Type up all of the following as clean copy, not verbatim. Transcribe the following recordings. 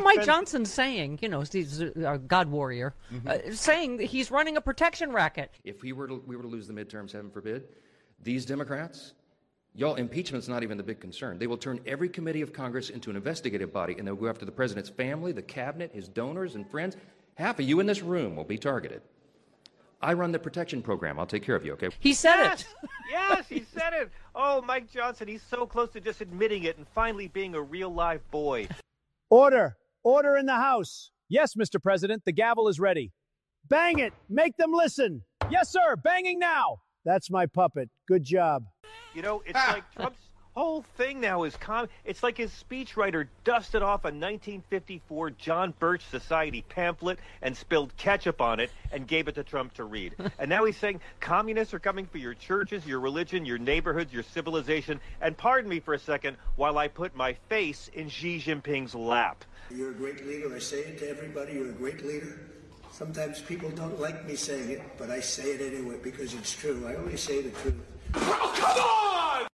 Mike Johnson saying, he's a God warrior, saying that he's running a protection racket. If we were to lose the midterms, heaven forbid, these Democrats, y'all, impeachment's not even the big concern. They will turn every committee of Congress into an investigative body, and they'll go after the president's family, the cabinet, his donors and friends. Half of you in this room will be targeted. I run the protection program. I'll take care of you, okay? He said it. Yes, he said it. Oh, Mike Johnson, he's so close to just admitting it and finally being a real live boy. Order. Order in the House. Yes, Mr. President, the gavel is ready. Bang it. Make them listen. Yes, sir. Banging now. That's my puppet. Good job. It's like Trump's whole thing now is it's like his speechwriter dusted off a 1954 John Birch Society pamphlet and spilled ketchup on it and gave it to Trump to read. And now he's saying communists are coming for your churches, your religion, your neighborhoods, your civilization. And pardon me for a second while I put my face in Xi Jinping's lap. You're a great leader. I say it to everybody. You're a great leader. Sometimes people don't like me saying it, but I say it anyway because it's true. I only say the truth. Oh, come on!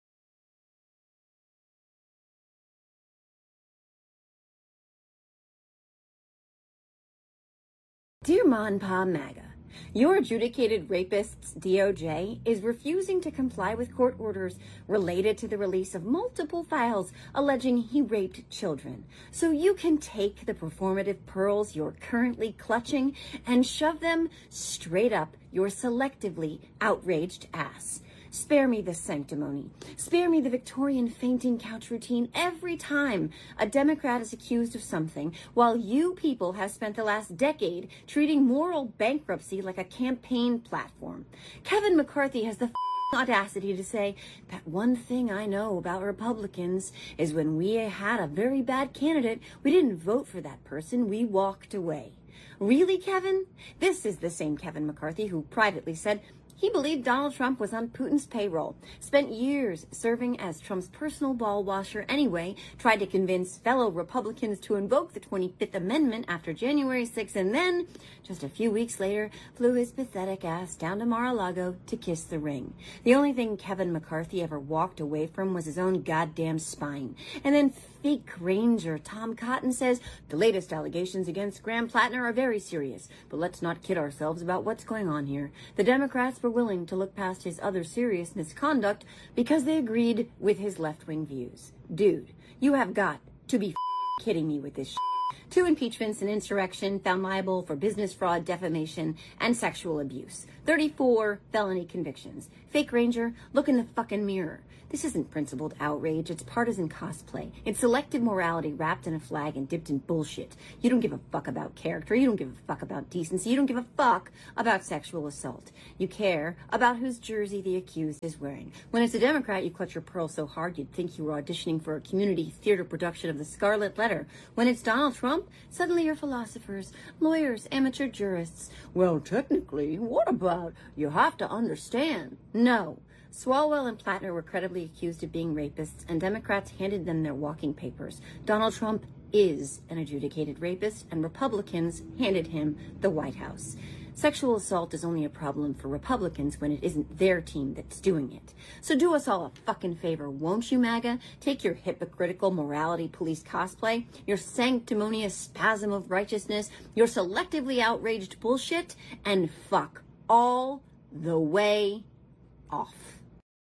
Dear Ma and Pa MAGA, your adjudicated rapist's DOJ is refusing to comply with court orders related to the release of multiple files alleging he raped children. So you can take the performative pearls you're currently clutching and shove them straight up your selectively outraged ass. Spare me the sanctimony. Spare me the Victorian fainting couch routine every time a Democrat is accused of something, while you people have spent the last decade treating moral bankruptcy like a campaign platform. Kevin McCarthy has the audacity to say that one thing I know about Republicans is when we had a very bad candidate, we didn't vote for that person, we walked away. Really, Kevin? This is the same Kevin McCarthy who privately said he believed Donald Trump was on Putin's payroll, spent years serving as Trump's personal ball washer anyway, tried to convince fellow Republicans to invoke the 25th Amendment after January 6th, and then, just a few weeks later, flew his pathetic ass down to Mar-a-Lago to kiss the ring. The only thing Kevin McCarthy ever walked away from was his own goddamn spine. And then fake Ranger Tom Cotton says the latest allegations against Graham Plattner are very serious, but let's not kid ourselves about what's going on here. The Democrats were willing to look past his other serious misconduct because they agreed with his left-wing views. Dude, you have got to be kidding me with this shit. 2 impeachments and insurrection, found liable for business fraud, defamation, and sexual abuse. 34 felony convictions. Fake Ranger, look in the fucking mirror. This isn't principled outrage, it's partisan cosplay. It's selective morality wrapped in a flag and dipped in bullshit. You don't give a fuck about character, you don't give a fuck about decency, you don't give a fuck about sexual assault. You care about whose jersey the accused is wearing. When it's a Democrat, you clutch your pearls so hard you'd think you were auditioning for a community theater production of The Scarlet Letter. When it's Donald Trump, suddenly you're philosophers, lawyers, amateur jurists. Well, technically, what about you have to understand? No. Swalwell and Plattner were credibly accused of being rapists, and Democrats handed them their walking papers. Donald Trump is an adjudicated rapist, and Republicans handed him the White House. Sexual assault is only a problem for Republicans when it isn't their team that's doing it. So do us all a fucking favor, won't you, MAGA? Take your hypocritical morality police cosplay, your sanctimonious spasm of righteousness, your selectively outraged bullshit, and fuck all the way off.